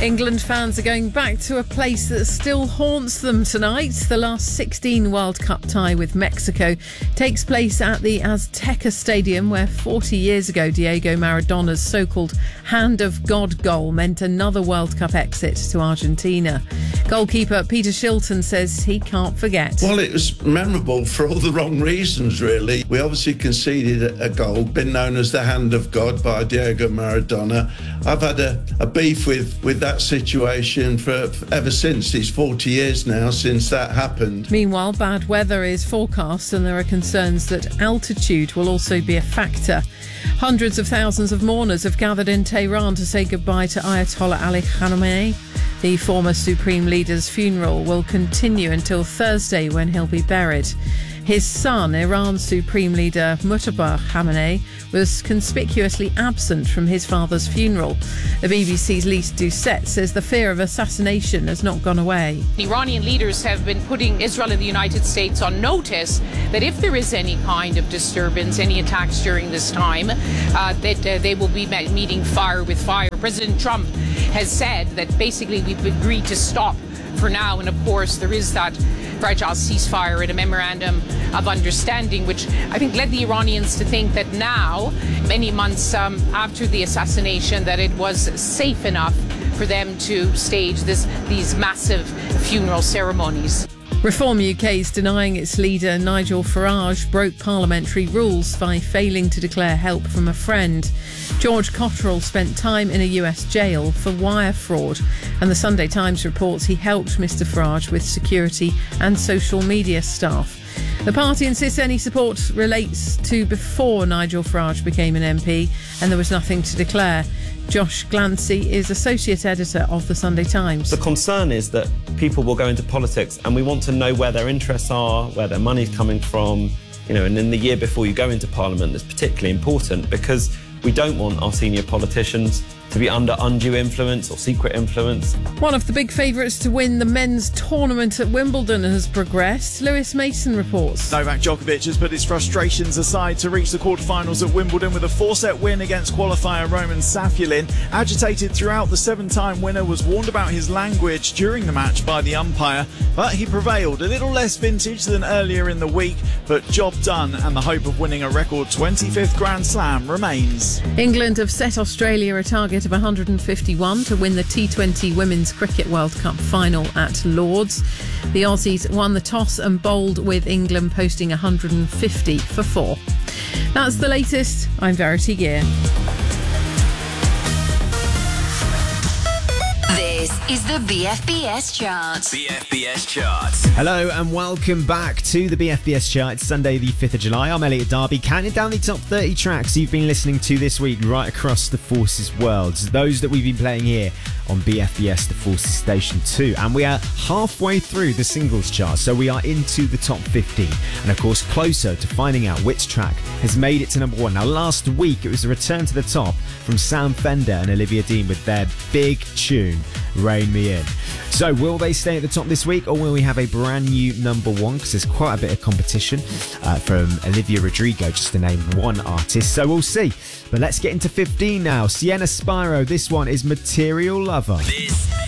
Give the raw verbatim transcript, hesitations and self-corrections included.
England fans are going back to a place that still haunts them tonight. The last sixteen World Cup tie with Mexico takes place at the Azteca Stadium, where forty years ago Diego Maradona's so-called Hand of God goal meant another World Cup exit to Argentina. Goalkeeper Peter Shilton says he can't forget. Well, it was memorable for all the wrong reasons, really. We obviously conceded a goal, been known as the Hand of God by Diego Maradona. I've had a, a beef with, with that situation for, for ever since. It's forty years now since that happened. Meanwhile, bad weather is forecast and there are concerns that altitude will also be a factor. Hundreds of thousands of mourners have gathered in Tehran to say goodbye to Ayatollah Ali Khamenei. The former Supreme Leader's funeral will continue until Thursday, when he'll be buried. His son, Iran's Supreme Leader Mujtaba Khamenei, was conspicuously absent from his father's funeral. The B B C's Lise Doucette says the fear of assassination has not gone away. Iranian leaders have been putting Israel and the United States on notice that if there is any kind of disturbance, any attacks during this time, uh, that uh, they will be meeting fire with fire. President Trump has said that basically we've agreed to stop for now, and of course there is that fragile ceasefire and a memorandum of understanding, which I think led the Iranians to think that now, many months um, after the assassination, that it was safe enough for them to stage this, these massive funeral ceremonies. Reform U K is denying its leader Nigel Farage broke parliamentary rules by failing to declare help from a friend. George Cotterill spent time in a U S jail for wire fraud, and the Sunday Times reports he helped Mr Farage with security and social media staff. The party insists any support relates to before Nigel Farage became an M P and there was nothing to declare. Josh Glancy is Associate Editor of The Sunday Times. The concern is that people will go into politics and we want to know where their interests are, where their money's coming from, you know, and in the year before you go into Parliament, that's particularly important because we don't want our senior politicians to be under undue influence or secret influence. One of the big favourites to win the men's tournament at Wimbledon has progressed. Lewis Mason reports. Novak Djokovic has put his frustrations aside to reach the quarterfinals at Wimbledon with a four-set win against qualifier Roman Safulin. Agitated throughout, the seven-time winner was warned about his language during the match by the umpire, but he prevailed. A little less vintage than earlier in the week, but job done, and the hope of winning a record twenty-fifth Grand Slam remains. England have set Australia a target of one hundred fifty-one to win the T twenty Women's Cricket World Cup final at Lords. The Aussies won the toss and bowled, with England posting one hundred fifty for four. That's the latest. I'm Verity Gear. This is the B F B S Chart. B F B S Chart. Hello and welcome back to the B F B S Chart. It's Sunday the fifth of July. I'm Elliot Darby, counting down the top thirty tracks you've been listening to this week right across the Forces world. Those that we've been playing here on B F B S, the Forces Station two. And we are halfway through the singles chart, so we are into the top fifteen. And of course, closer to finding out which track has made it to number one. Now, last week it was a return to the top from Sam Fender and Olivia Dean with their big tune, Rein Me In. So will they stay at the top this week, or will we have a brand new number one? Because there's quite a bit of competition uh, from Olivia Rodrigo, just to name one artist. So we'll see. But let's get into fifteen now. Sienna Spyro, this one is Material Lover. This